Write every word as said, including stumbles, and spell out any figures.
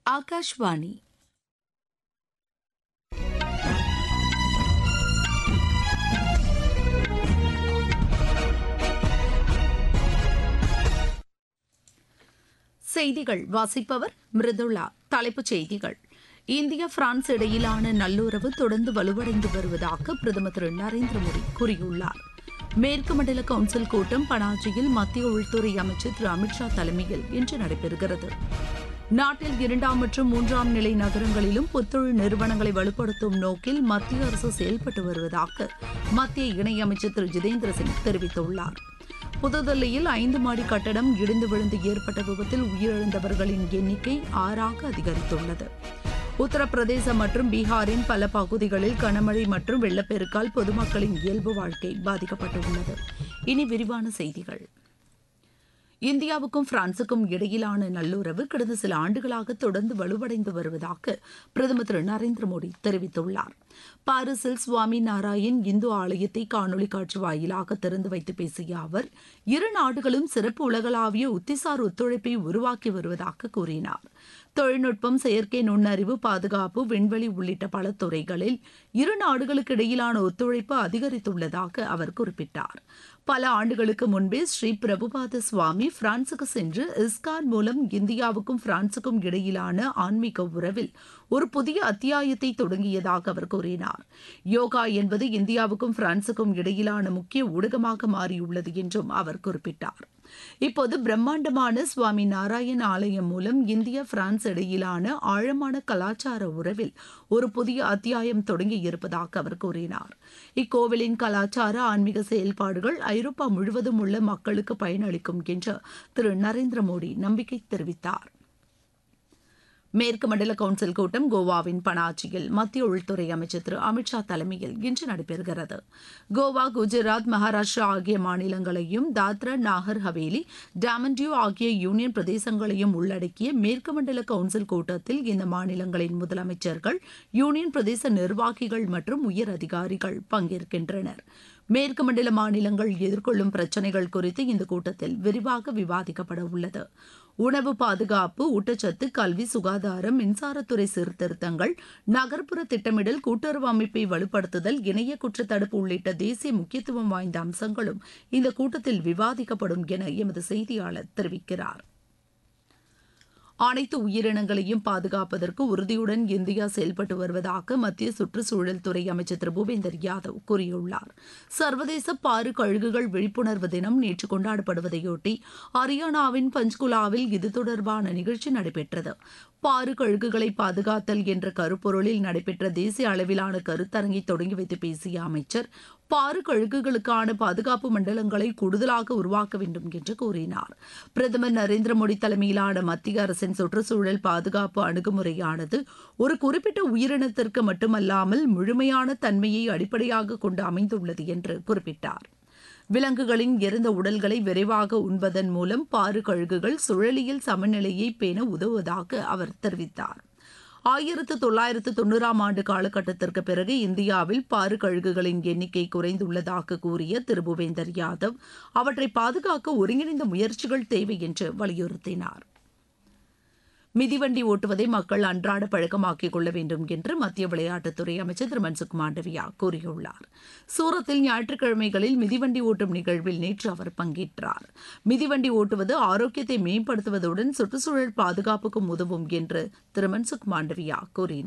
ஆகாஷ்வாணி செய்திகள் வாசிப்பவர் மிருதுளா. தலைப்புச் செய்திகள்: இந்தியா பிரான்ஸ் இடையிலான நல்லுறவு தொடர்ந்து வலுவடைந்து வருவதாக பிரதமர் திரு நரேந்திர மோடி கூறியுள்ளார். மேற்கு மண்டல கவுன்சில் கூட்டம் பனாஜியில் மத்திய உள்துறை அமைச்சர் திரு அமித்ஷா தலைமையில் இன்று நடைபெறுகிறது. நாட்டில் இரண்டாம் மற்றும் மூன்றாம் நிலை நகரங்களிலும் புத்தொழில் நிறுவனங்களை வலுப்படுத்தும் நோக்கில் மத்திய அரசு செயல்பட்டு வருவதாக மத்திய இணையமைச்சர் திரு ஜிதேந்திர சிங் தெரிவித்துள்ளார். புதுதில்லியில் ஐந்து மாடி கட்டடம் இடிந்து விழுந்து ஏற்பட்ட விபத்தில் உயிரிழந்தவர்களின் எண்ணிக்கை ஆறாக அதிகரித்துள்ளது. உத்தரப்பிரதேசம் மற்றும் பீகாரின் பல பகுதிகளில் கனமழை மற்றும் வெள்ளப்பெருக்கால் பொதுமக்களின் இயல்பு வாழ்க்கை பாதிக்கப்பட்டுள்ளது. இனி விரிவான செய்திகள். இந்தியாவுக்கும் பிரான்சுக்கும் இடையிலான நல்லுறவு கடந்த சில ஆண்டுகளாக தொடர்ந்து வலுவடைந்து வருவதாக பிரதமர் திரு நரேந்திர மோடி தெரிவித்துள்ளார். பாரிஸில் சுவாமி நாராயண் இந்து ஆலயத்தை காணொலி காட்சி வாயிலாக திறந்து வைத்து பேசிய அவர், இரு நாடுகளும் சிறப்பு உலகளாவிய உத்திசார் ஒத்துழைப்பை உருவாக்கி வருவதாக கூறினார். தொழில்நுட்பம், செயற்கை நுண்ணறிவு, பாதுகாப்பு, விண்வெளி உள்ளிட்ட பல துறைகளில் இரு நாடுகளுக்கு இடையிலான ஒத்துழைப்பு அதிகரித்துள்ளதாக அவர் குறிப்பிட்டார். பல ஆண்டுகளுக்கு முன்பே ஸ்ரீ பிரபுபாத சுவாமி பிரான்சுக்கு சென்று இஸ்கான் மூலம் இந்தியாவுக்கும் பிரான்சுக்கும் இடையிலான ஆன்மீக உறவில் ஒரு புதிய அத்தியாயத்தை தொடங்கியதாக அவர் கூறினார். யோகா என்பது இந்தியாவுக்கும் பிரான்சுக்கும் இடையிலான முக்கிய ஊடகமாக மாறியுள்ளது என்றும் அவர் குறிப்பிட்டார். இப்போது பிரம்மாண்டமான சுவாமி நாராயண் ஆலயம் மூலம் இந்தியா பிரான்ஸ் இடையிலான ஆழமான கலாச்சார உறவில் ஒரு புதிய அத்தியாயம் தொடங்கியிருப்பதாக அவர் கூறினார். இக்கோவிலின் கலாச்சார ஆன்மீக செயல்பாடுகள் ஐரோப்பா முழுவதும் உள்ள மக்களுக்கு பயனளிக்கும் என்று திரு நரேந்திர மோடி நம்பிக்கை தெரிவித்தார். மேற்கு மண்டல கவுன்சில் கூட்டம் கோவாவின் பனாஜியில் மத்திய உள்துறை அமைச்சர் திரு அமித்ஷா தலைமையில் இன்று நடைபெறுகிறது. கோவா, குஜராத், மகாராஷ்டிரா ஆகிய மாநிலங்களையும் தாத்ரா நாகர் ஹவேலி, டாமன் டியூ ஆகிய யூனியன் பிரதேசங்களையும் உள்ளடக்கிய மேற்கு மண்டல கவுன்சில் கூட்டத்தில் இந்த மாநிலங்களின் முதலமைச்சர்கள், யூனியன் பிரதேச நிர்வாகிகள் மற்றும் உயர் அதிகாரிகள் பங்கேற்கின்றனர். மேற்கு மண்டல மாநிலங்கள் எதிர்கொள்ளும் பிரச்சினைகள் குறித்து இந்த கூட்டத்தில் விரிவாக விவாதிக்கப்பட உள்ளது. உணவு பாதுகாப்பு, ஊட்டச்சத்து, கல்வி, சுகாதாரம், மின்சாரத்துறை சீர்திருத்தங்கள், நகர்ப்புற திட்டமிடல், கூட்டுறவு அமைப்பை வலுப்படுத்துதல், இணைய குற்றத்தடுப்பு உள்ளிட்ட தேசிய முக்கியத்துவம் வாய்ந்த அம்சங்களும் இந்த கூட்டத்தில் விவாதிக்கப்படும் என எமது செய்தியாளர் தெரிவிக்கிறார். அனைத்து உயிரினங்களையும் பாதுகாப்பதற்கு உறுதியுடன் இந்தியா செயல்பட்டு வருவதாக மத்திய சுற்றுச்சூழல் துறை அமைச்சர் திரு பூபேந்தர் யாதவ் கூறியுள்ளார். சர்வதேச பாரு கழுகுகள் விழிப்புணர்வு தினம் நேற்று கொண்டாடப்படுவதையொட்டி ஹரியானாவின் பஞ்ச்குலாவில் இது தொடர்பான நிகழ்ச்சி நடைபெற்றது. பாரு கழுகுகளை பாதுகாத்தல் என்ற கருப்பொருளில் நடைபெற்ற தேசிய அளவிலான கருத்தரங்கை தொடங்கி வைத்து பேசிய அமைச்சர், பாரு கழுகுகளுக்கான பாதுகாப்பு மண்டலங்களை கூடுதலாக உருவாக்க வேண்டும் என்று கூறினார். பிரதமர் நரேந்திர மோடி தலைமையிலான மத்திய அரசின் சுற்றுச்சூழல் பாதுகாப்பு அணுகுமுறையானது ஒரு குறிப்பிட்ட உயிரினத்திற்கு மட்டுமல்லாமல் முழுமையான தன்மையை அடிப்படையாக கொண்டு அமைந்துள்ளது என்று குறிப்பிட்டார். விலங்குகளின் இறந்த உடல்களை விரைவாக உண்பதன் மூலம் பாரு கழுகுகள் சுழலியல் சமநிலையை பேண உதவுவதாக அவர் தெரிவித்தார். ஆயிரத்து தொள்ளாயிரத்து தொன்னூறாம் ஆண்டு காலகட்டத்திற்கு பிறகு இந்தியாவில் பாரு கழுகுகளின் எண்ணிக்கை குறைந்துள்ளதாக கூறிய திரு பூபேந்தர் யாதவ், அவற்றை பாதுகாக்க ஒருங்கிணைந்த முயற்சிகள் தேவை என்று வலியுறுத்தினார். மிதிவண்டி ஓட்டுவதை மக்கள் அன்றாட பழக்கமாக்கிக் கொள்ள வேண்டும் என்று மத்திய விளையாட்டுத்துறை அமைச்சர் திரு மன்சுக் மாண்டவியா கூறியுள்ளார். சூரத்தில் ஞாயிற்றுக்கிழமைகளில் மிதிவண்டி ஓட்டும் நிகழ்வில் நேற்று அவர் பங்கேற்றார். மிதிவண்டி ஓட்டுவது ஆரோக்கியத்தை மேம்படுத்துவதுடன் சுற்றுச்சூழல் பாதுகாப்புக்கும் உதவும் என்று திரு மன்சுக் மாண்டவியா கூறினார்.